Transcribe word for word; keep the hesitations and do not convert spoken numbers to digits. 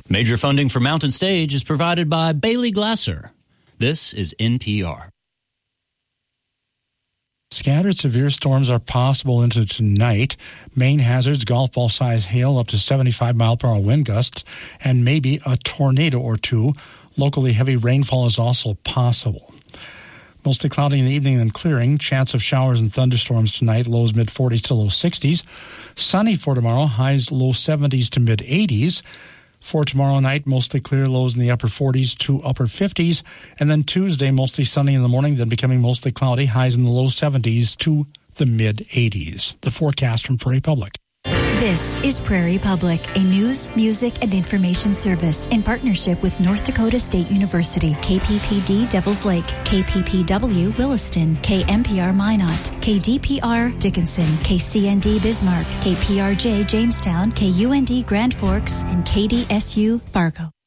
Major funding for Mountain Stage is provided by Bailey Glasser. This is N P R. Scattered severe storms are possible into tonight. Main hazards, golf ball size hail up to seventy-five mile per hour wind gusts, and maybe a tornado or two. Locally heavy rainfall is also possible. Mostly cloudy in the evening and clearing. Chance of showers and thunderstorms tonight. Lows mid forties to low sixties. Sunny for tomorrow. Highs low seventies to mid eighties. For tomorrow night, mostly clear, lows in the upper forties to upper fifties. And then Tuesday, mostly sunny in the morning, then becoming mostly cloudy. Highs in the low seventies to the mid eighties. The forecast from Prairie Public. This is Prairie Public, a news, music, and information service in partnership with North Dakota State University, K P P D Devils Lake, K P P W Williston, K M P R Minot, K D P R Dickinson, K C N D Bismarck, K P R J Jamestown, K U N D Grand Forks, and K D S U Fargo.